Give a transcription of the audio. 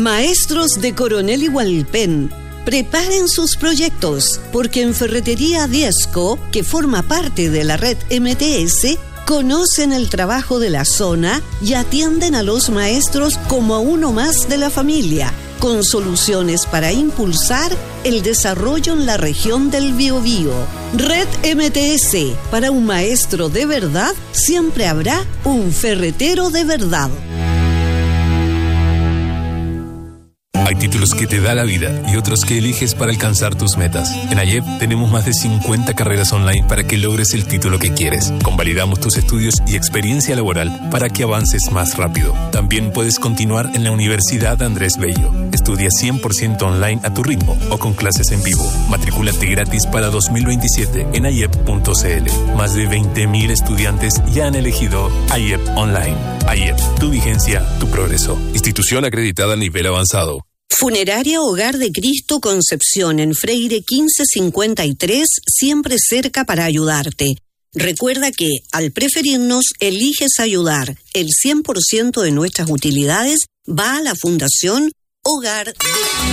Maestros de Coronel y Hualpén, preparen sus proyectos, porque en Ferretería Diezco, que forma parte de la red MTS, conocen el trabajo de la zona y atienden a los maestros como a uno más de la familia, con soluciones para impulsar el desarrollo en la región del Biobío. Red MTS, para un maestro de verdad, siempre habrá un ferretero de verdad. Hay títulos que te da la vida y otros que eliges para alcanzar tus metas. En AYEP tenemos más de 50 carreras online para que logres el título que quieres. Convalidamos tus estudios y experiencia laboral para que avances más rápido. También puedes continuar en la Universidad Andrés Bello. Estudia 100% online a tu ritmo o con clases en vivo. Matricúlate gratis para 2027 en ayep.cl. Más de 20.000 estudiantes ya han elegido AYEP Online. AYEP, tu vigencia, tu progreso. Institución acreditada a nivel avanzado. Funeraria Hogar de Cristo Concepción en Freire 1553, siempre cerca para ayudarte. Recuerda que, al preferirnos, eliges ayudar. El 100% de nuestras utilidades va a la Fundación Hogar de Cristo.